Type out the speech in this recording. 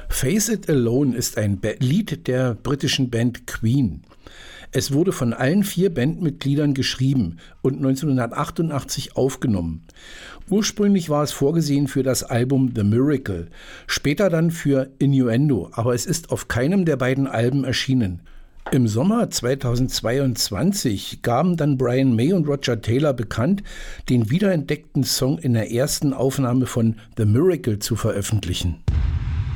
Face It Alone ist ein Lied der britischen Band Queen. Es wurde von allen 4 Bandmitgliedern geschrieben und 1988 aufgenommen. Ursprünglich war es vorgesehen für das Album The Miracle, später dann für Innuendo, aber es ist auf keinem der beiden Alben erschienen. Im Sommer 2022 gaben dann Brian May und Roger Taylor bekannt, den wiederentdeckten Song in der ersten Aufnahme von The Miracle zu veröffentlichen.